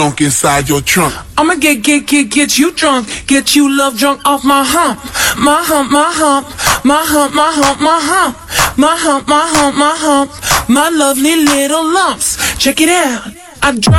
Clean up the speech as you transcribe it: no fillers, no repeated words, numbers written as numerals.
drunk inside your trunk. I'ma get you drunk, get you love drunk off my hump, my hump, my hump, my hump, my hump, my hump, my hump, my hump, my hump, my lovely little lumps. Check it out. I drive